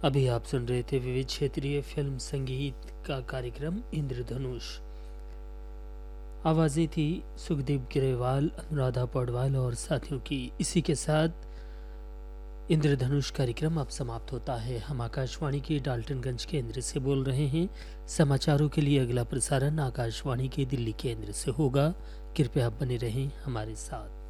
अभी आप सुन रहे थे विविध क्षेत्रीय फिल्म संगीत का कार्यक्रम इंद्रधनुष। आवाज़ें थी सुखदेव ग्रेवाल, अनुराधा पौडवाल और साथियों की। इसी के साथ इंद्रधनुष कार्यक्रम अब समाप्त होता है। हम आकाशवाणी के डाल्टनगंज केंद्र से बोल रहे हैं। समाचारों के लिए अगला प्रसारण आकाशवाणी के दिल्ली केंद्र से होगा। कृपया बने रहें हमारे साथ।